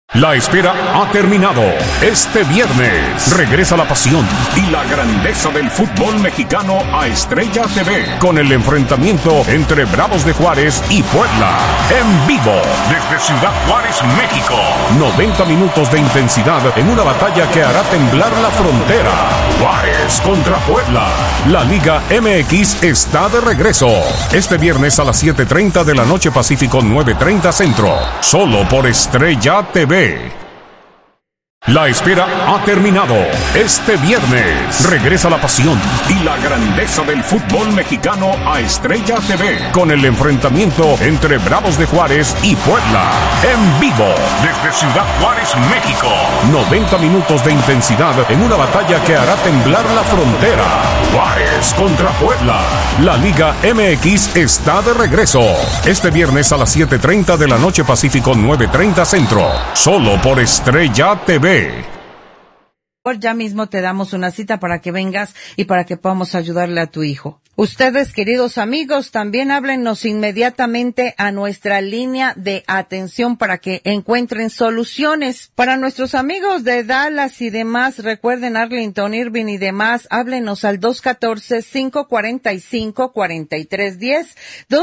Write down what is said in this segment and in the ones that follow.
La espera ha terminado. Este viernes regresa la pasión y la grandeza del fútbol mexicano a Estrella TV con el enfrentamiento entre Bravos de Juárez y Puebla. En vivo desde Ciudad Juárez, México. 90 minutos de intensidad en una batalla que hará temblar la frontera. Juárez contra Puebla. La Liga MX está de regreso. Este viernes a las 7:30 de la noche Pacífico, 9:30 Centro. Solo por Estrella TV. La espera ha terminado. Este viernes regresa la pasión y la grandeza del fútbol mexicano a Estrella TV con el enfrentamiento entre Bravos de Juárez y Puebla. En vivo desde Ciudad Juárez, México. 90 minutos de intensidad en una batalla que hará temblar la frontera. Juárez contra Puebla. La Liga MX está de regreso. Este viernes a las 7:30 de la noche Pacífico, 9:30 Centro. Solo por Estrella TV. Ya mismo te damos una cita para que vengas y para que podamos ayudarle a tu hijo. Ustedes, queridos amigos, también háblennos inmediatamente a nuestra línea de atención para que encuentren soluciones. Para nuestros amigos de Dallas y demás, recuerden Arlington, Irving y demás, háblenos al 214-545-4310,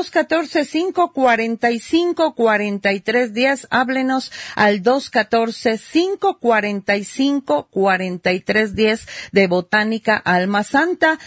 214-545-4310, háblenos al 214-545-4310 de Botánica Alma Santa,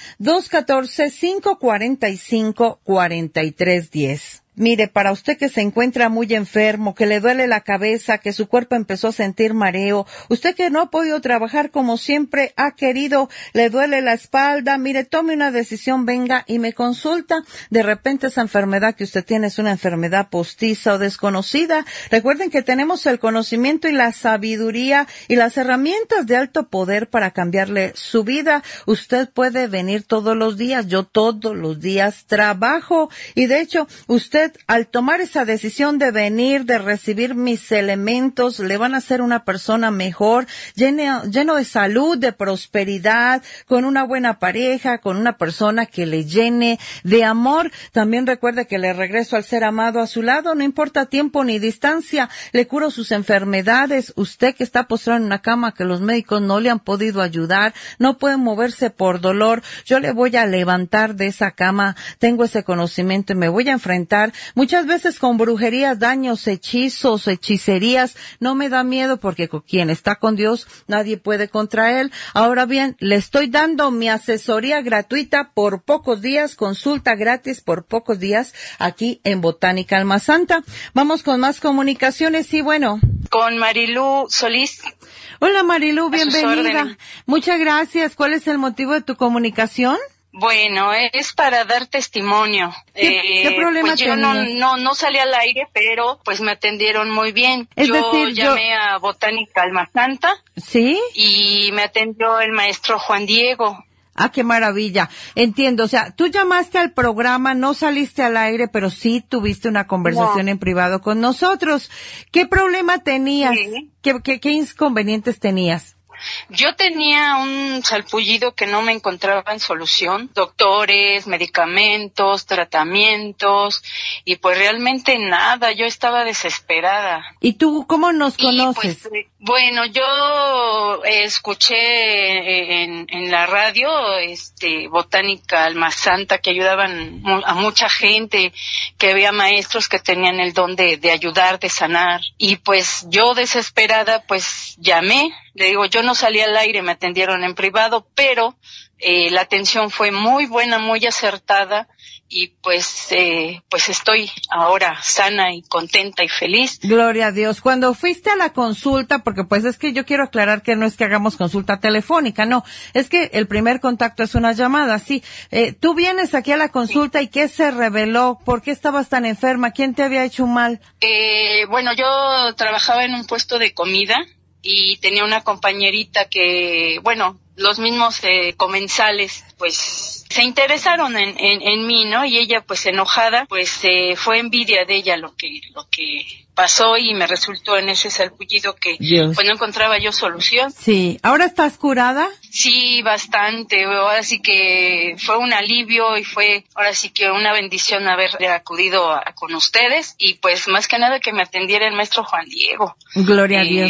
214-545-4310. Mire, para usted que se encuentra muy enfermo, que le duele la cabeza, que su cuerpo empezó a sentir mareo, usted que no ha podido trabajar como siempre ha querido, le duele la espalda, mire, tome una decisión, venga y me consulta. De repente esa enfermedad que usted tiene es una enfermedad postiza o desconocida. Recuerden que tenemos el conocimiento y la sabiduría y las herramientas de alto poder para cambiarle su vida. Usted puede venir todos los días, yo todos los días trabajo y de hecho usted al tomar esa decisión de venir, de recibir mis elementos, le van a hacer una persona mejor, lleno de salud, de prosperidad, con una buena pareja, con una persona que le llene de amor. También recuerde que le regreso al ser amado a su lado, no importa tiempo ni distancia, le curo sus enfermedades. Usted que está postrado en una cama que los médicos no le han podido ayudar, no puede moverse por dolor, yo le voy a levantar de esa cama, tengo ese conocimiento y me voy a enfrentar muchas veces con brujerías, daños, hechizos, hechicerías. No me da miedo porque con quien está con Dios nadie puede contra él. Ahora bien, le estoy dando mi asesoría gratuita por pocos días, consulta gratis por pocos días aquí en Botánica Alma Santa. Vamos con más comunicaciones. Sí, bueno. Con Marilú Solís. Hola Marilú, bienvenida. Muchas gracias. ¿Cuál es el motivo de tu comunicación? Bueno, es para dar testimonio. ¿Qué problema pues yo no salí al aire, pero pues me atendieron muy bien. Yo llamé a Botánica Alma Santa. ¿Sí? Y me atendió el maestro Juan Diego. Ah, qué maravilla. Entiendo, o sea, tú llamaste al programa, no saliste al aire, pero sí tuviste una conversación en privado con nosotros. ¿Qué problema tenías? Sí. ¿Qué inconvenientes tenías? Yo tenía un salpullido que no me encontraba en solución, doctores, medicamentos, tratamientos, y pues realmente nada, yo estaba desesperada. ¿Y tú cómo nos conoces? Pues, bueno, yo escuché en la radio, Botánica Alma Santa, que ayudaban a mucha gente, que había maestros que tenían el don de ayudar, de sanar, y pues yo desesperada, pues llamé. Le digo, yo no salí al aire, me atendieron en privado, pero la atención fue muy buena, muy acertada y pues estoy ahora sana y contenta y feliz. Gloria a Dios. Cuando fuiste a la consulta, porque pues es que yo quiero aclarar que no es que hagamos consulta telefónica, no, es que el primer contacto es una llamada, sí. Tú vienes aquí a la consulta y ¿qué se reveló? ¿Por qué estabas tan enferma? ¿Quién te había hecho mal? Bueno, yo trabajaba en un puesto de comida y tenía una compañerita que, bueno, los mismos comensales, pues, se interesaron en mí, ¿no? Y ella, pues, enojada, pues, fue envidia de ella lo que pasó y me resultó en ese salpullido que, pues, no encontraba yo solución. Sí. ¿Ahora estás curada? Sí, bastante. Ahora sí que fue un alivio y fue, ahora sí que una bendición haber acudido con ustedes y, pues, más que nada que me atendiera el maestro Juan Diego. Gloria a Dios.